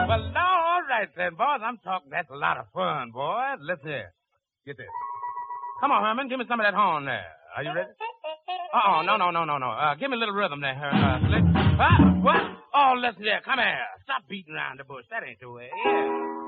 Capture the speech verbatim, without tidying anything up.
Well, now, all right then, boys. I'm talking. That's a lot of fun, boys. Listen here. Get this. Come on, Herman. Give me some of that horn there. Are you ready? Uh-oh. No, no, no, no, no. Uh, give me a little rhythm there, uh, Slick. Huh? What? Oh, listen here. Come here. Stop beating around the bush. That ain't your way. Yeah.